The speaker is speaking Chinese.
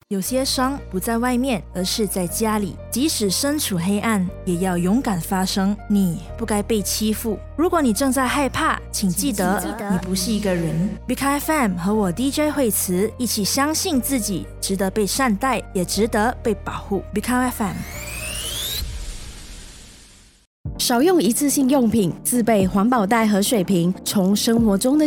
有些伤不在外面，而是在家里。即使身处黑暗，也要勇敢发声。你不该被欺负。如果你正在害怕，请记得你不是一个人。BK FM 和我 DJ 惠慈一起相信自己，值得被善待，也值得被保护。BK FM。 少用一次性用品，自备环保袋和水瓶，从生活中的